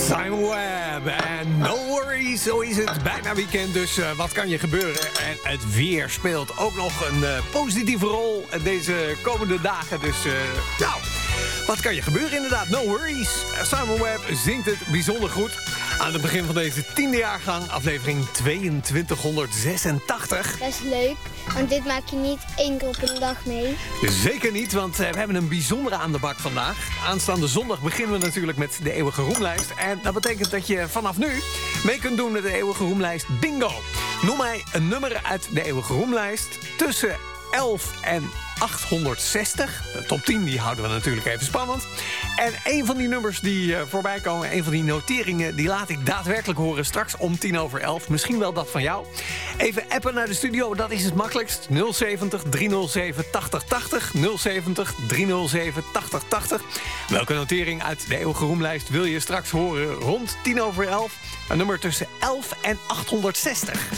Simon Webb en No Worries, zo is het. Bijna weekend, dus wat kan je gebeuren? En het weer speelt ook nog een positieve rol deze komende dagen. Dus nou, wat kan je gebeuren inderdaad? No Worries. Simon Webb zingt het bijzonder goed. Aan het begin van deze 10e jaargang, aflevering 2286. Dat is leuk, want dit maak je niet 1 keer op een dag mee. Zeker niet, want we hebben een bijzondere aan de bak vandaag. Aanstaande zondag beginnen we natuurlijk met de Eeuwige Roemlijst. En dat betekent dat je vanaf nu mee kunt doen met de Eeuwige Roemlijst Bingo. Noem mij een nummer uit de Eeuwige Roemlijst tussen 11 en 860. De top 10 die houden we natuurlijk even spannend. En een van die nummers die voorbij komen, een van die noteringen, die laat ik daadwerkelijk horen straks om 10:11. Misschien wel dat van jou. Even appen naar de studio, dat is het makkelijkst. 070 307 8080. 070 307 8080. Welke notering uit de Eeuwige Roemlijst wil je straks horen rond 10:11? Een nummer tussen 11 en 860.